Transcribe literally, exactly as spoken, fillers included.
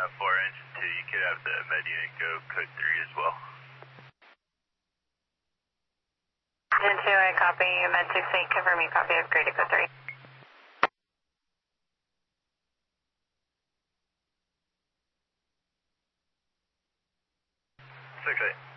Uh, four engine two, you could have the med unit go code three as well. Engine two, I copy. Med six eight, cover me, copy, upgrade to code three. six eight.